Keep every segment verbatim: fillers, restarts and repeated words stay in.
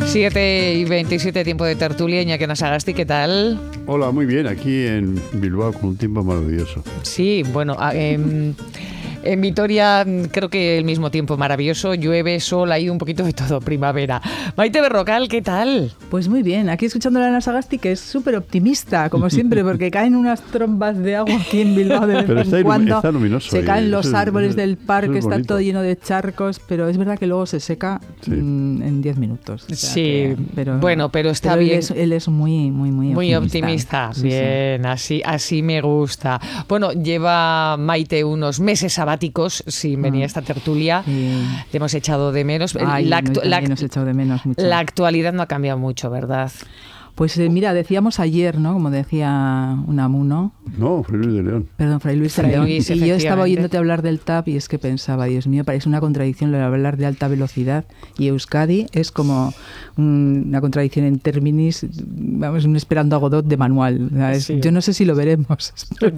siete y veintisiete, tiempo de tertulia. Iñaki Anasagasti, ¿qué tal? Hola, muy bien, aquí en Bilbao con un tiempo maravilloso. Sí, bueno, eh, en Vitoria creo que el mismo tiempo maravilloso, llueve, sol, hay un poquito de todo, primavera. Maite Berrocal, ¿qué tal? Pues muy bien, aquí escuchando a Ana Sagasti, que es súper optimista, como siempre, porque caen unas trombas de agua aquí en Bilbao de vez pero en está cuando. Está luminoso, se caen los eso, árboles eso, del parque, está bonito. todo lleno de charcos, pero es verdad que luego se seca sí. mmm, en diez minutos. O sea sí, que, pero, bueno, pero está pero bien. Él es, él es muy, muy, muy, muy optimista. optimista. Sí, bien, sí. así, así me gusta. Bueno, lleva Maite unos meses sabáticos sin venir a esta tertulia. Sí. Le hemos echado de menos. Ay, la, no, actu- la, nos he echado de menos mucho. la actualidad no ha cambiado mucho, ¿verdad? Pues eh, mira, decíamos ayer, ¿no? Como decía Unamuno. No, Fray Luis de León. Perdón, Fray Luis de Fray León. Luis, y yo estaba oyéndote hablar del T A P y es que pensaba, Dios mío, parece una contradicción lo de hablar de alta velocidad. Y Euskadi es como un, una contradicción en términos, vamos, un esperando a Godot de manual. ¿Sabes? Sí. Yo no sé si lo veremos.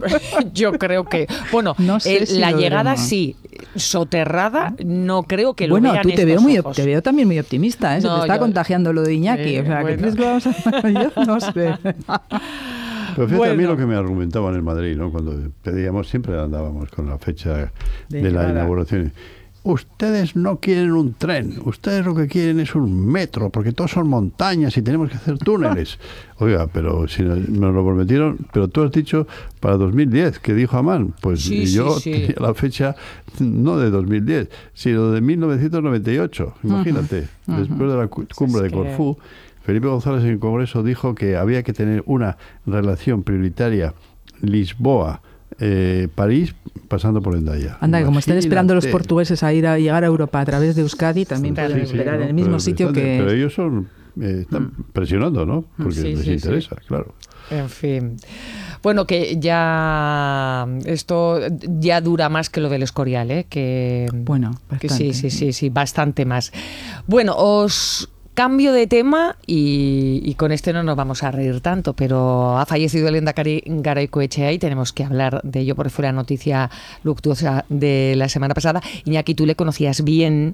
Yo creo que, bueno, no sé el, si la lo llegada veremos. sí, soterrada, no creo que lo bueno, vean tú te estos veo, muy, ojos. te veo también muy optimista, ¿eh? Se No, te está yo- contagiando lo de Iñaki. Eh, o sea, bueno. ¿qué crees que vamos a...? Yo no sé. Pero fíjate Bueno. a mí lo que me argumentaban en Madrid, ¿no? Cuando pedíamos, siempre andábamos con la fecha De de, la llegada. inauguración. Ustedes no quieren un tren, ustedes lo que quieren es un metro, porque todos son montañas y tenemos que hacer túneles. Oiga, pero si nos, nos lo prometieron, pero tú has dicho para dos mil diez, que dijo Amán, pues Sí, sí, yo sí. tenía la fecha no de dos mil diez, sino de mil novecientos noventa y ocho, imagínate, Ujú, después de la cu- cumbre Es de que- Corfú. Felipe González en el Congreso dijo que había que tener una relación prioritaria Lisboa, eh, París, pasando por Endaya. Anda, que como están esperando los Imagínate. portugueses a ir a llegar a Europa a través de Euskadi, también Sí, pueden sí, esperar ¿no? en el mismo Pero sitio están- que... Pero ellos son eh, están presionando, ¿no? Porque Sí, les sí, interesa, claro. En fin. Bueno, que ya esto ya dura más que lo del Escorial, ¿eh? Que, Bueno, que sí, bastante. sí, sí, sí, bastante más. Bueno, os cambio de tema y, y con este no nos vamos a reír tanto, pero ha fallecido el Lehendakari Garaikoetxea y tenemos que hablar de ello porque fue la noticia luctuosa de la semana pasada. Iñaki, tú le conocías bien.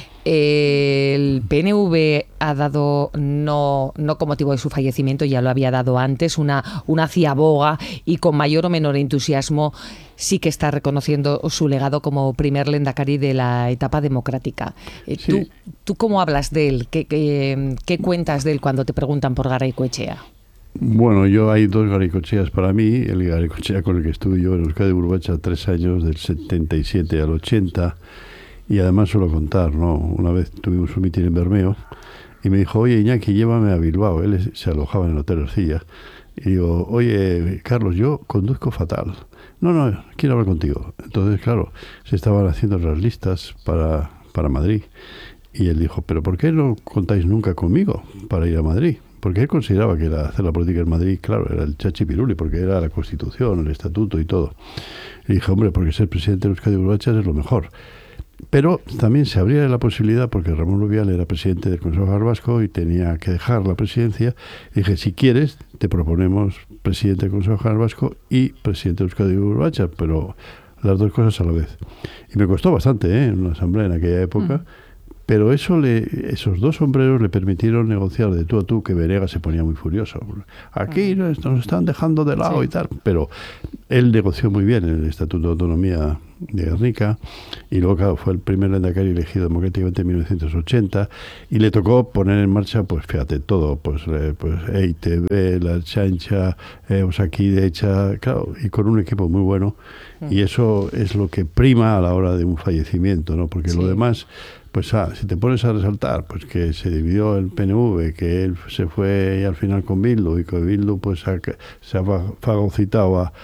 El P N V ha dado, no, no con motivo de su fallecimiento, ya lo había dado antes, una, una ciaboga y con mayor o menor entusiasmo sí que está reconociendo su legado como primer Lehendakari de la etapa democrática. Eh, Sí. ¿tú, ¿Tú cómo hablas de él? ¿Qué, qué, qué cuentas de él cuando te preguntan por Garaikoetxea? Bueno, yo hay dos Garaikoetxeas para mí. El Garaikoetxea con el que estuve yo en Euskadi Burbacha tres años, del setenta y siete al ochenta. Y además suelo contar, ¿no? Una vez tuvimos un mitin en Bermeo y me dijo, oye, Iñaki, llévame a Bilbao. Él es- se alojaba en el Hotel Ercilla. Y digo, oye, Carlos, yo conduzco fatal. No, no, quiero hablar contigo. Entonces, claro, se estaban haciendo las listas para, para Madrid. Y él dijo, pero ¿por qué no contáis nunca conmigo para ir a Madrid? Porque él consideraba que la- hacer la política en Madrid, claro, era el chachipiruli, porque era la Constitución, el Estatuto y todo. Y dije, hombre, porque ser presidente de Euskadi Burbacha es lo mejor. Pero también se abría la posibilidad, porque Ramón Rubial era presidente del Consejo General Vasco y tenía que dejar la presidencia. Y dije, si quieres, te proponemos presidente del Consejo General Vasco y presidente de Euskadi Burbacha, pero las dos cosas a la vez. Y me costó bastante, ¿eh? En una asamblea en aquella época. Mm. Pero eso le, esos dos sombreros le permitieron negociar de tú a tú, que Venegas se ponía muy furioso. Aquí nos, nos están dejando de lado Sí. y tal. Pero él negoció muy bien el Estatuto de Autonomía de Guernica y luego, claro, fue el primer lehendakari elegido democráticamente en mil novecientos ochenta y le tocó poner en marcha, pues fíjate, todo, pues, eh, pues E I T B, la Chancha, eh, Osakidecha, claro, y con un equipo muy bueno. Y eso es lo que prima a la hora de un fallecimiento, ¿no? Porque Sí. lo demás... Pues ah, si te pones a resaltar, pues que se dividió el P N V, que él se fue al final con Bildu y que Bildu pues ha, se ha fagocitado a,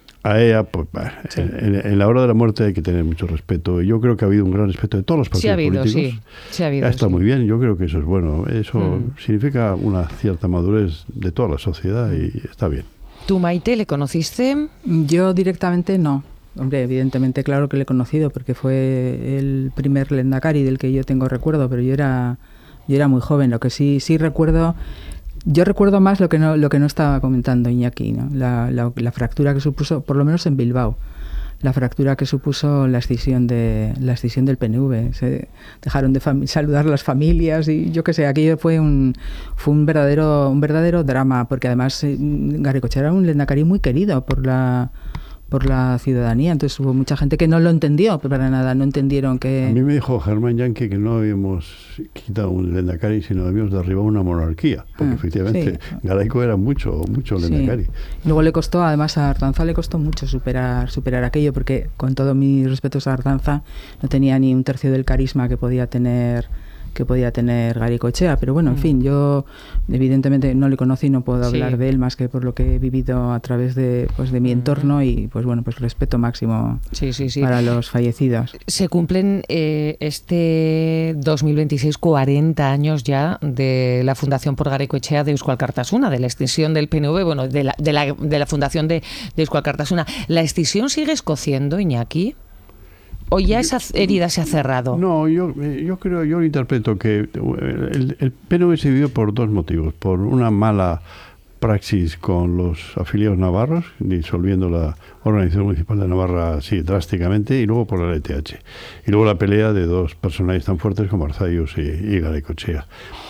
a ella, pues bah, Sí. en, en la hora de la muerte hay que tener mucho respeto. Y yo creo que ha habido un gran respeto de todos los partidos Sí ha habido, políticos. sí. Sí ha habido, Ya está sí. muy bien, yo creo que eso es bueno. Eso Mm. significa una cierta madurez de toda la sociedad y está bien. ¿Tú, Maite, le conociste? Yo directamente no. Hombre, evidentemente, claro que le he conocido porque fue el primer Lehendakari del que yo tengo recuerdo, pero yo era yo era muy joven. Lo que sí sí recuerdo, yo recuerdo más lo que no lo que no estaba comentando Iñaki, ¿no? La, la, la fractura que supuso, por lo menos en Bilbao, la fractura que supuso la escisión de la escisión del P N V. Se dejaron de fam- saludar las familias y yo qué sé, aquello fue un fue un verdadero un verdadero drama, porque además eh, Garaikoetxea era un lehendakari muy querido por la por la ciudadanía, entonces hubo mucha gente que no lo entendió para nada, no entendieron que... A mí me dijo Germán Yanqui que no habíamos quitado un lehendakari, sino habíamos derribado una monarquía, porque ah, efectivamente sí. Garaiko era mucho, mucho lehendakari. Sí. Luego le costó, además a Ardanza le costó mucho superar, superar aquello, porque con todos mis respetos a Ardanza no tenía ni un tercio del carisma que podía tener que podía tener Garaikoetxea, pero bueno, en mm. fin, yo evidentemente no le conocí y no puedo hablar sí. de él más que por lo que he vivido a través de, pues, de mi entorno y pues bueno, pues respeto máximo sí, sí, sí. para los fallecidos. Se cumplen eh, este dos mil veintiséis cuarenta años ya de la fundación por Garaikoetxea de Eusko Alkartasuna, de la extinción del P N V, bueno, de la, de la, de la fundación de, de Eusko Alkartasuna. ¿La extinción sigue escociendo, Iñaki? ¿O ya esa herida se ha cerrado? No, yo, yo creo, yo interpreto que el, el P N V se dividió por dos motivos. Por una mala praxis con los afiliados navarros, disolviendo la Organización Municipal de Navarra así drásticamente, y luego por la L T H. Y luego la pelea de dos personajes tan fuertes como Arzallus y, y Garaikoetxea.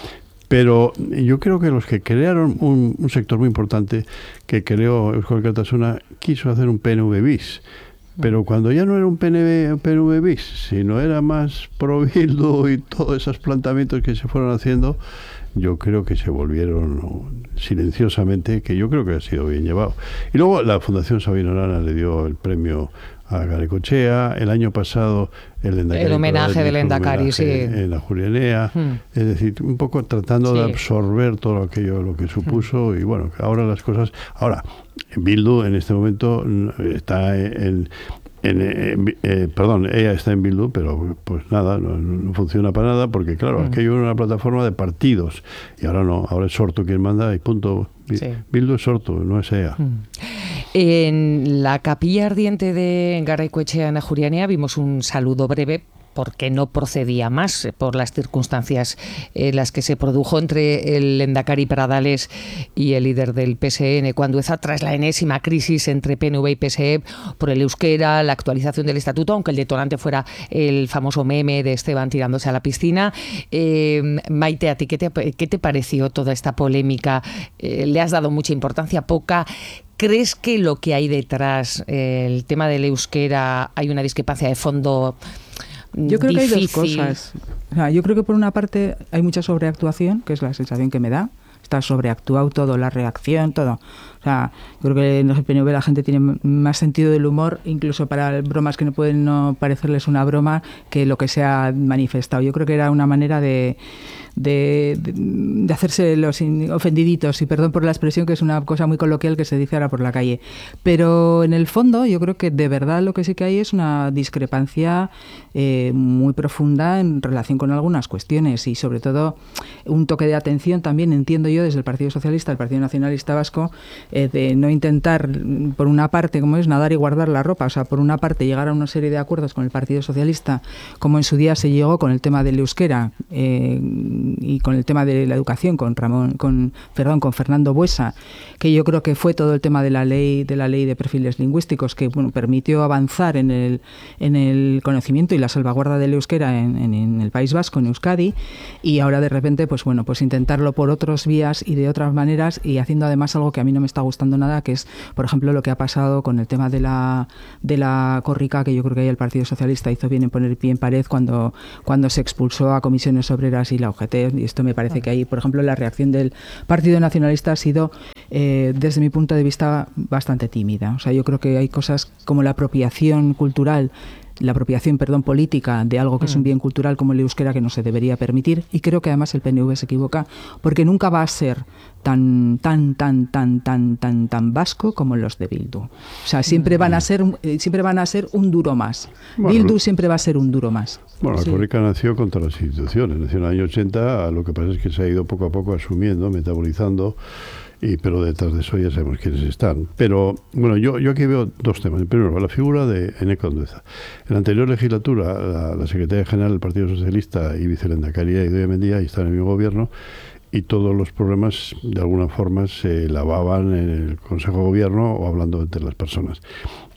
Pero yo creo que los que crearon un, un sector muy importante que creó Eusko Alkartasuna quiso hacer un P N V bis. Pero cuando ya no era un P N V bis, sino era más pro Bildu y todos esos planteamientos que se fueron haciendo, yo creo que se volvieron silenciosamente, que yo creo que ha sido bien llevado. Y luego la Fundación Sabino Arana le dio el premio a Garaikoetxea. El año pasado el Lehendakari, el homenaje del Lehendakari, sí, en la Julianea, hmm. es decir, un poco tratando sí. de absorber todo aquello lo que supuso hmm. y bueno, ahora las cosas, ahora Bildu en este momento está en, en, en eh, perdón, ella está en Bildu, pero pues nada, no, no funciona para nada porque claro, hmm. aquello era una plataforma de partidos y ahora no, ahora es Sortu quien manda y punto. Sí. Bildu es Sortu, no es ella. Hmm. En la capilla ardiente de Garaikoetxea en Ajurianea vimos un saludo breve porque no procedía más por las circunstancias en las que se produjo entre el Lehendakari Pradales y el líder del P S N cuando esa tras la enésima crisis entre P N V y P S E por el euskera, la actualización del estatuto, aunque el detonante fuera el famoso meme de Esteban tirándose a la piscina. Eh, Maite, ¿a ti qué te, qué te pareció toda esta polémica? Eh, ¿Le has dado mucha importancia, poca? ¿Crees que lo que hay detrás, eh, el tema del euskera, hay una discrepancia de fondo? Yo creo difícil? Que hay dos cosas. O sea, yo creo que por una parte hay mucha sobreactuación, que es la sensación que me da. Está sobreactuado todo, la reacción, todo. O sea, yo creo que en el P N V la gente tiene más sentido del humor, incluso para bromas que no pueden no parecerles una broma, que lo que se ha manifestado. Yo creo que era una manera de, de, de, de hacerse los ofendiditos, y perdón por la expresión, que es una cosa muy coloquial que se dice ahora por la calle. Pero en el fondo yo creo que de verdad lo que sí que hay es una discrepancia eh, muy profunda en relación con algunas cuestiones y sobre todo un toque de atención también, entiendo yo, desde el Partido Socialista, el Partido Nacionalista Vasco, eh, de no intentar, por una parte, como es nadar y guardar la ropa, o sea, por una parte llegar a una serie de acuerdos con el Partido Socialista, como en su día se llegó con el tema del euskera eh, y con el tema de la educación, con Ramón, con perdón, con Fernando Buesa, que yo creo que fue todo el tema de la ley de la ley de perfiles lingüísticos que bueno, permitió avanzar en el en el conocimiento y la salvaguarda del euskera en, en, en el País Vasco, en Euskadi, y ahora de repente, pues bueno, pues intentarlo por otras vías y de otras maneras, y haciendo además algo que a mí no me está gustando nada, que es, por ejemplo, lo que ha pasado con el tema de la de la corrica, que yo creo que ahí el Partido Socialista hizo bien en poner pie en pared cuando, cuando se expulsó a Comisiones Obreras y la U G T, y esto me parece que ahí, por ejemplo, la reacción del Partido Nacionalista ha sido, eh, desde mi punto de vista, bastante tímida. O sea, yo creo que hay cosas como la apropiación cultural, la apropiación, perdón, política de algo que mm. es un bien cultural como el euskera, que no se debería permitir, y creo que además el P N V se equivoca porque nunca va a ser tan tan tan tan tan tan tan vasco como los de Bildu. O sea, siempre van a ser eh, siempre van a ser un duro más. Bueno, Bildu siempre va a ser un duro más. Bueno, la sí. corrica nació contra las instituciones, nació en el año ochenta, lo que pasa es que se ha ido poco a poco asumiendo, metabolizando. Y, pero detrás de eso ya sabemos quiénes están. Pero, bueno, yo, yo aquí veo dos temas. Primero, la figura de Eneko Andueza. En la anterior legislatura, la, la secretaria general del Partido Socialista y vicelendacaria Idoia Mendia, y está en el mismo gobierno, y todos los problemas, de alguna forma, se lavaban en el Consejo de Gobierno o hablando entre las personas.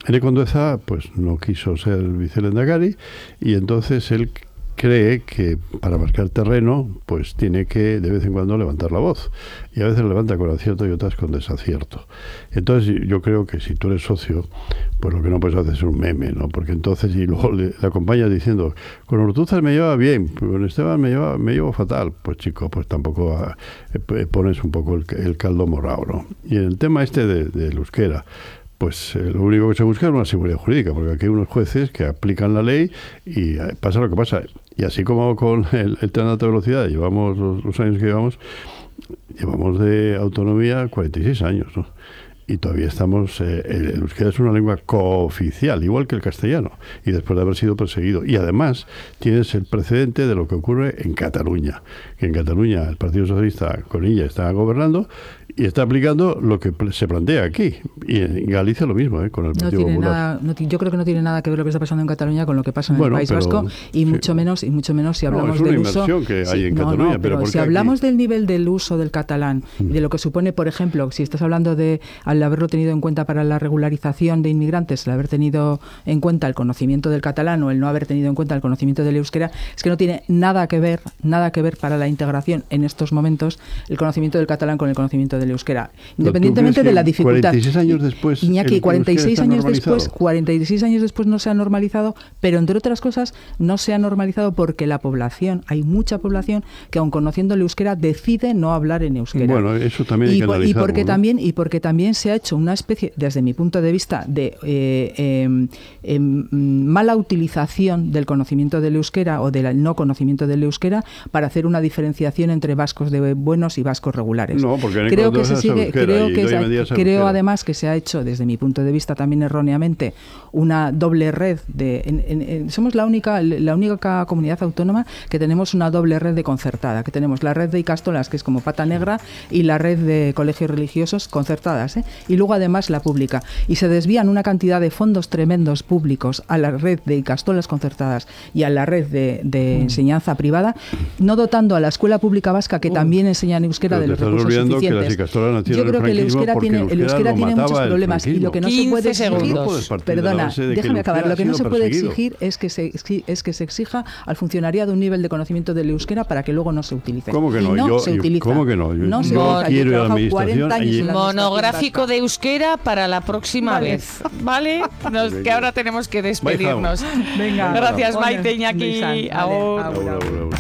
Ene Kondueza pues no quiso ser vicelehendakari y entonces él cree que para marcar terreno pues tiene que de vez en cuando levantar la voz, y a veces levanta con acierto y otras con desacierto. Entonces yo creo que si tú eres socio, pues lo que no puedes hacer es un meme, ¿no? Porque entonces, y luego le, le acompañas diciendo, con Ortúzar me lleva bien, con Esteban me lleva, me llevo fatal, pues chico, pues tampoco eh, pones un poco el, el caldo morado, ¿no? Y en el tema este de, de euskera, pues eh, lo único que se busca es una seguridad jurídica, porque aquí hay unos jueces que aplican la ley y eh, pasa lo que pasa. Y así como con el, el tren de alta velocidad, llevamos los, los años que llevamos, llevamos de autonomía cuarenta y seis años, ¿no? Y todavía estamos, eh, el euskera es una lengua cooficial, igual que el castellano, y después de haber sido perseguido. Y además tienes el precedente de lo que ocurre en Cataluña, que en Cataluña el Partido Socialista con ella está gobernando y está aplicando lo que se plantea aquí. Y en Galicia lo mismo, ¿eh? Con el Partido no tiene Popular. Nada, no, yo creo que no tiene nada que ver lo que está pasando en Cataluña con lo que pasa en bueno, el País pero, Vasco, y sí. mucho menos y mucho menos si hablamos no, es una del inversión uso que hay sí, en no, Cataluña, no, pero, pero si aquí... hablamos del nivel del uso del catalán y de lo que supone, por ejemplo, si estás hablando de al haberlo tenido en cuenta para la regularización de inmigrantes, el haber tenido en cuenta el conocimiento del catalán o el no haber tenido en cuenta el conocimiento del euskera, es que no tiene nada que ver, nada que ver para la integración en estos momentos el conocimiento del catalán con el conocimiento del euskera, independientemente de la dificultad. cuarenta y seis años después, Iñaki, cuarenta y seis años después, normalizado. cuarenta y seis años después no se ha normalizado, pero entre otras cosas no se ha normalizado porque la población, hay mucha población que aun conociendo el euskera decide no hablar en euskera. Bueno, eso también hay y, que por, y analizarlo, porque ¿no? también y porque también se ha hecho una especie, desde mi punto de vista, de eh, eh, eh, mala utilización del conocimiento del euskera o del no conocimiento del euskera para hacer una diferenciación entre vascos de buenos y vascos regulares. No, porque creo que se sigue, creo que se, creo además que se ha hecho, desde mi punto de vista también erróneamente, una doble red de en, en, en, somos la única la única comunidad autónoma que tenemos una doble red de concertada, que tenemos la red de Ikastolas, que es como pata negra, y la red de colegios religiosos concertadas, ¿eh? Y luego además la pública, y se desvían una cantidad de fondos tremendos públicos a la red de Ikastolas concertadas y a la red de, de mm. enseñanza privada, no dotando a la escuela pública vasca, que uh, también enseña en euskera, de los recursos suficientes. Yo creo que el euskera tiene, el euskera tiene muchos problemas, y lo que no se puede exigir, no perdona, de déjame acabar, lo que no se puede perseguido. exigir es que se es que se exija al funcionariado un nivel de conocimiento del euskera para que luego no se utilice. ¿Cómo que no? Y no yo, se yo, utiliza. ¿Cómo que no? Yo, no se yo utiliza. quiero Yo la administración. cuarenta años en la monográfico de euskera para la próxima vale. vez, ¿vale? Nos, que ahora tenemos que despedirnos. Venga. Gracias, Bueno, Maite, Iñaki. vale, Ahora. ahora, ahora.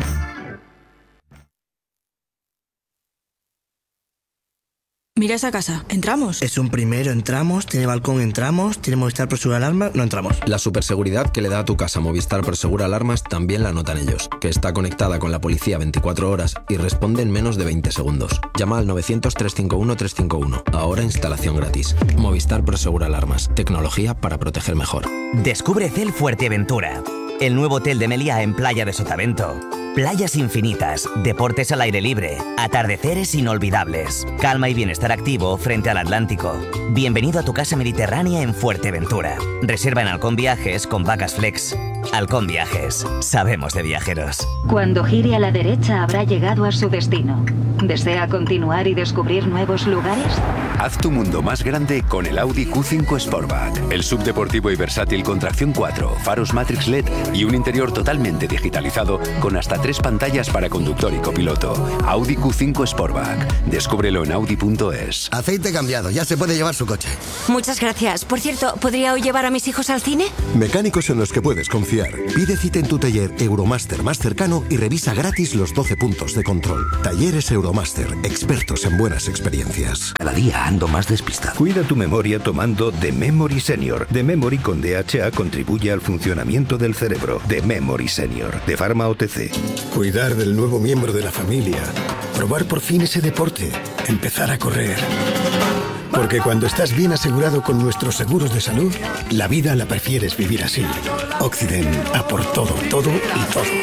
Mira esa casa, ¿entramos? Es un primero, entramos, tiene balcón, entramos, tiene Movistar Prosegur Alarma, no entramos. La superseguridad que le da a tu casa Movistar Prosegur Alarmas también la notan ellos, que está conectada con la policía veinticuatro horas y responde en menos de veinte segundos. Llama al novecientos, trescientos cincuenta y uno, trescientos cincuenta y uno. Ahora instalación gratis. Movistar Prosegur Alarmas. Tecnología para proteger mejor. Descubre Cel Fuerteventura, el nuevo hotel de Meliá en Playa de Sotavento. Playas infinitas, deportes al aire libre, atardeceres inolvidables, calma y bienestar activo frente al Atlántico. Bienvenido a tu casa mediterránea en Fuerteventura. Reserva en Halcón Viajes con Vacas Flex. Halcón Viajes, sabemos de viajeros. Cuando gire a la derecha habrá llegado a su destino. ¿Desea continuar y descubrir nuevos lugares? Haz tu mundo más grande con el Audi Q cinco Sportback. El subdeportivo y versátil con tracción cuatro, faros Matrix L E D y un interior totalmente digitalizado con hasta tres pantallas para conductor y copiloto. Audi Q cinco Sportback. Descúbrelo en audi punto es. Aceite cambiado, ya se puede llevar su coche. Muchas gracias. Por cierto, ¿podría hoy llevar a mis hijos al cine? Mecánicos en los que puedes confiar. Pide cita en tu taller Euromaster más cercano y revisa gratis los doce puntos de control. Talleres Euromaster, expertos en buenas experiencias. Cada día ando más despistado. Cuida tu memoria tomando The Memory Senior. The Memory con D H A contribuye al funcionamiento del cerebro. The Memory Senior, de Pharma O T C. Cuidar del nuevo miembro de la familia. Probar por fin ese deporte. Empezar a correr. Porque cuando estás bien asegurado con nuestros seguros de salud, la vida la prefieres vivir así. Occident, a por todo, todo y todo.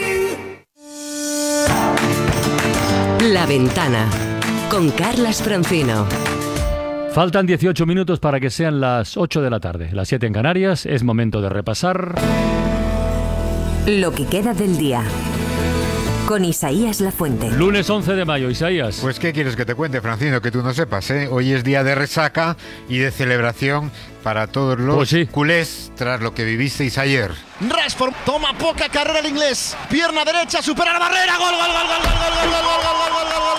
La Ventana, con Carlas Francino. Faltan dieciocho minutos para que sean las ocho de la tarde, las siete en Canarias. Es momento de repasar lo que queda del día. con Isaías Lafuente. Lunes once de mayo, Isaías. Pues ¿qué quieres que te cuente, Francino? Que tú no sepas, ¿eh? Hoy es día de resaca y de celebración para todos los pues sí. culés tras lo que vivisteis ayer. Rashford toma poca carrera el inglés. Pierna derecha, supera la barrera. Gol, gol, gol, gol, gol, gol, gol, gol, gol, gol, gol, gol,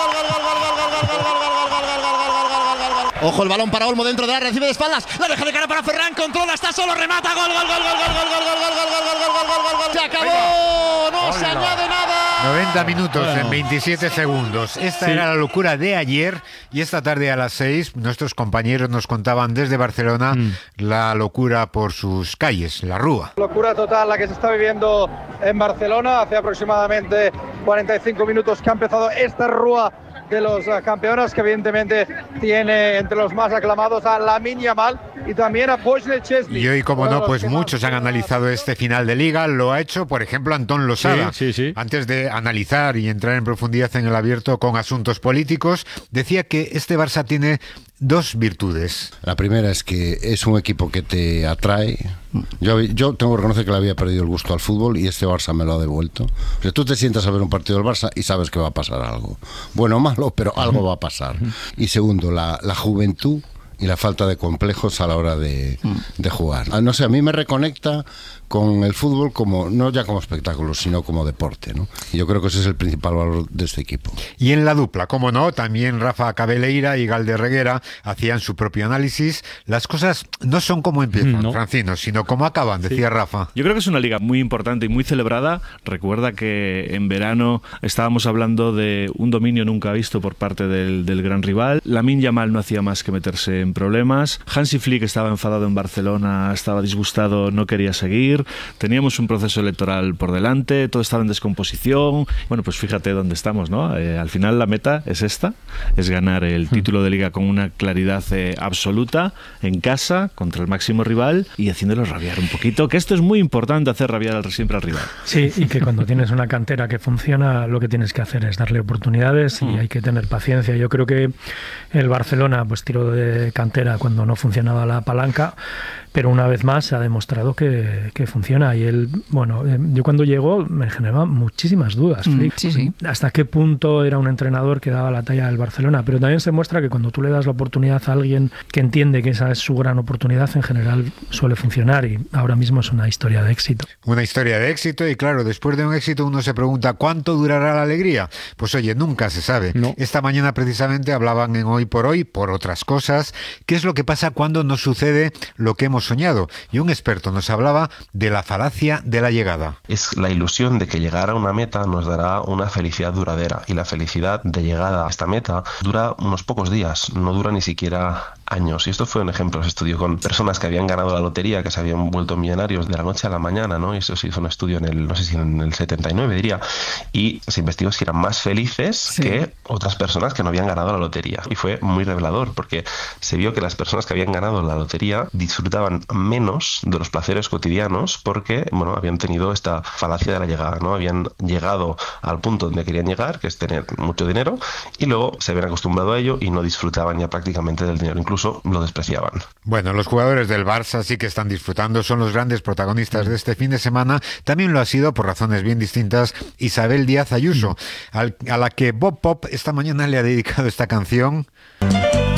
ojo el balón para Olmo dentro de la recibe de espaldas. La deja de cara para Ferran, controla, está solo, remata. Gol, gol, gol, gol, gol, gol, gol, gol, gol, gol, gol, gol, gol, gol, gol. Se acabó. No se añade nada. noventa minutos en veintisiete segundos. Esta Sí. era la locura de ayer y esta tarde a las seis nuestros compañeros nos contaban desde Barcelona mm. la locura por sus calles, la Rúa. Locura total la que se está viviendo en Barcelona. Hace aproximadamente cuarenta y cinco minutos que ha empezado esta Rúa de los uh, campeones, que evidentemente tiene entre los más aclamados a Lamine Yamal y también a Wojciech Szczesny. Y hoy, como no, pues muchos han analizado este final de Liga. Lo ha hecho, por ejemplo, Antón Losada. Sí, sí, sí. Antes de analizar y entrar en profundidad en el abierto con asuntos políticos, decía que este Barça tiene dos virtudes. La primera es que es un equipo que te atrae. Yo, yo tengo que reconocer que le había perdido el gusto al fútbol y este Barça me lo ha devuelto. O sea, tú te sientas a ver un partido del Barça y sabes que va a pasar algo. Bueno o malo, pero algo va a pasar. Y segundo, la, la juventud y la falta de complejos a la hora de, de jugar. No sé, a mí me reconecta con el fútbol como no ya como espectáculo, sino como deporte, ¿no? Y yo creo que ese es el principal valor de este equipo. Y en la dupla, como no, también Rafa Cabeleira y Galder Reguera hacían su propio análisis. Las cosas no son como empiezan, no. Francino, sino como acaban, decía sí. Rafa. Yo creo que es una liga muy importante y muy celebrada. Recuerda que en verano estábamos hablando de un dominio nunca visto por parte del, del gran rival. Lamine Yamal no hacía más que meterse en problemas. Hansi Flick estaba enfadado en Barcelona, estaba disgustado, no quería seguir. Teníamos un proceso electoral por delante, todo estaba en descomposición. Bueno, pues fíjate dónde estamos, ¿no? Eh, al final la meta es esta, es ganar el título de Liga con una claridad eh, absoluta, en casa, contra el máximo rival y haciéndolo rabiar un poquito, que esto es muy importante, hacer rabiar al, siempre al rival. Sí, y que cuando tienes una cantera que funciona, lo que tienes que hacer es darle oportunidades y mm. hay que tener paciencia. Yo creo que el Barcelona pues tiró de cantera cuando no funcionaba la palanca, pero una vez más se ha demostrado que, que funciona. Y él, bueno, yo cuando llegó me generaba muchísimas dudas. Mm, sí, sí. Hasta qué punto era un entrenador que daba la talla del Barcelona. Pero también se muestra que cuando tú le das la oportunidad a alguien que entiende que esa es su gran oportunidad, en general suele funcionar. Y ahora mismo es una historia de éxito. Una historia de éxito y claro, después de un éxito uno se pregunta ¿cuánto durará la alegría? Pues oye, nunca se sabe. No. Esta mañana precisamente hablaban en Hoy por Hoy, por otras cosas, qué es lo que pasa cuando nos sucede lo que hemos soñado. Y un experto nos hablaba de la falacia de la llegada. Es la ilusión de que llegar a una meta nos dará una felicidad duradera, y la felicidad de llegada a esta meta dura unos pocos días, no dura ni siquiera años. Y esto fue un ejemplo, se estudió con personas que habían ganado la lotería, que se habían vuelto millonarios de la noche a la mañana, ¿no? Y eso se hizo un estudio en el, no sé si en el setenta y nueve diría, y se investigó si eran más felices sí. que otras personas que no habían ganado la lotería. Y fue muy revelador, porque se vio que las personas que habían ganado la lotería disfrutaban menos de los placeres cotidianos porque, bueno, habían tenido esta falacia de la llegada, ¿no? Habían llegado al punto donde querían llegar, que es tener mucho dinero, y luego se habían acostumbrado a ello y no disfrutaban ya prácticamente del dinero, incluso lo despreciaban. Bueno, los jugadores del Barça sí que están disfrutando, son los grandes protagonistas de este fin de semana. También lo ha sido, por razones bien distintas, Isabel Díaz Ayuso, a la que Bob Pop esta mañana le ha dedicado esta canción.